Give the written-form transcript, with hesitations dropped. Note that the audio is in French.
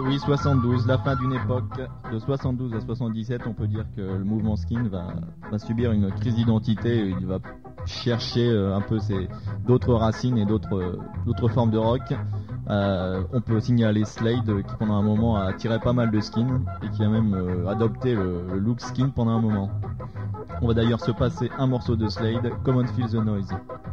Oui, 72, la fin d'une époque. De 72 à 77, on peut dire que le mouvement skin va subir une crise d'identité. Il va chercher un peu d'autres racines et d'autres formes de rock. On peut signaler Slade qui pendant un moment a tiré pas mal de skins et qui a même adopté le look skin pendant un moment. On va d'ailleurs se passer un morceau de Slade, Come on Feel the Noise.